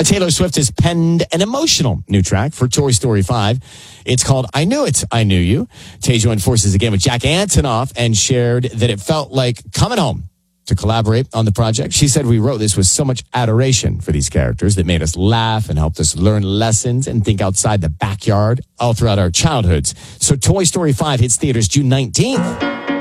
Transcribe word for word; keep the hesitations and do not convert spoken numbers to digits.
Taylor Swift has penned an emotional new track for Toy Story five. It's called I Knew It, I Knew You. Tay joined forces again with Jack Antonoff and shared that it felt like coming home to collaborate on the project. She said, we wrote this with so much adoration for these characters that made us laugh and helped us learn lessons and think outside the backyard all throughout our childhoods. So Toy Story five hits theaters June nineteenth.